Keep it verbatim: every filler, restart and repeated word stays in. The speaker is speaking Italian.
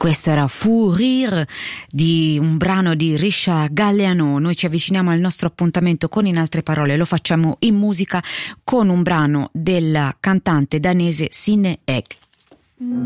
Questo era Fou Rire, di un brano di Richard Galliano. Noi ci avviciniamo al nostro appuntamento con In altre parole, lo facciamo in musica con un brano della cantante danese Signe Egg.